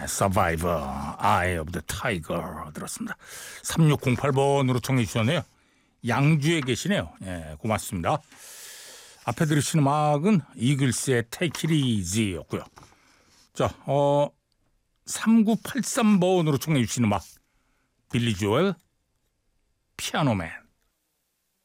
Survivor, Eye of the Tiger 들었습니다. 3608번으로 청해 주셨네요. 양주에 계시네요. 예, 고맙습니다. 앞에 들으신 음악은 이글스의 Take It Easy였고요. 자, 3983번으로 청해 주신 음악 빌리 조엘, 피아노맨.